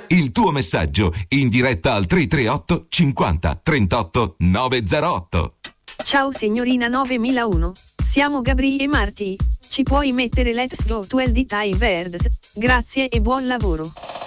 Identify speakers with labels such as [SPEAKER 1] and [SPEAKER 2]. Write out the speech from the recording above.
[SPEAKER 1] Il tuo messaggio in diretta al 338 50 38 908.
[SPEAKER 2] Ciao signorina 9001, siamo Gabri e Marti. Ci puoi mettere Let's Go 12 Time Birds? Grazie e buon lavoro.